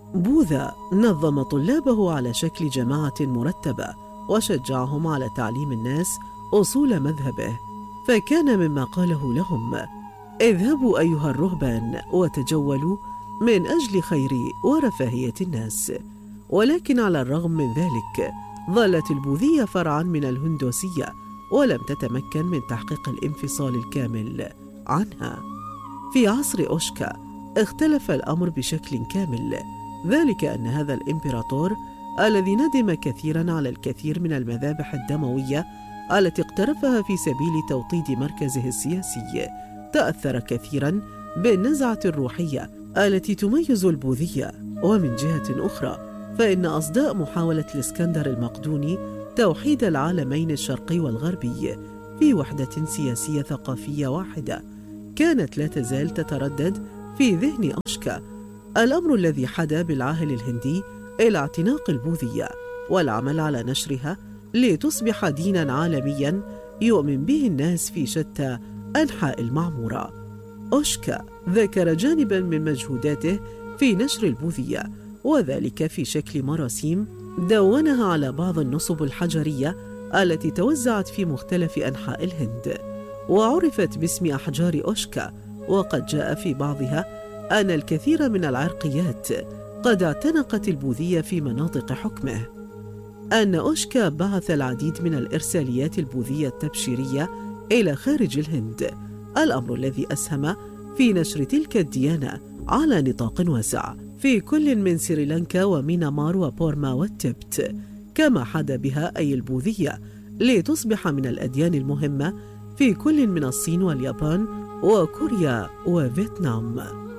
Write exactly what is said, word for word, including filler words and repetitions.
بوذا نظم طلابه على شكل جماعة مرتبة وشجعهم على تعليم الناس أصول مذهبه، فكان مما قاله لهم: اذهبوا أيها الرهبان وتجولوا من أجل خير ورفاهية الناس. ولكن على الرغم من ذلك ظلت البوذية فرعاً من الهندوسية ولم تتمكن من تحقيق الانفصال الكامل عنها. في عصر أوشكا اختلف الأمر بشكل كامل، ذلك أن هذا الإمبراطور الذي ندم كثيراً على الكثير من المذابح الدموية التي اقترفها في سبيل توطيد مركزه السياسي تأثر كثيراً بالنزعة الروحية التي تميز البوذية. ومن جهة أخرى فإن أصداء محاولة الإسكندر المقدوني توحيد العالمين الشرقي والغربي في وحدة سياسية ثقافية واحدة كانت لا تزال تتردد في ذهن أوشكا، الأمر الذي حدا بالعاهل الهندي إلى اعتناق البوذية والعمل على نشرها لتصبح ديناً عالمياً يؤمن به الناس في شتى أنحاء المعمورة. أوشكا ذكر جانباً من مجهوداته في نشر البوذية، وذلك في شكل مراسيم دونها على بعض النصب الحجرية التي توزعت في مختلف أنحاء الهند، وعرفت باسم أحجار أوشكا. وقد جاء في بعضها أن الكثير من العرقيات قد اعتنقت البوذية في مناطق حكمه. أن أوشكا بعث العديد من الإرساليات البوذية التبشيرية إلى خارج الهند، الأمر الذي أسهم في نشر تلك الديانة على نطاق واسع في كل من سريلانكا ومينامار وبورما والتبت، كما حدا بها أي البوذية لتصبح من الأديان المهمة في كل من الصين واليابان وكوريا وفيتنام.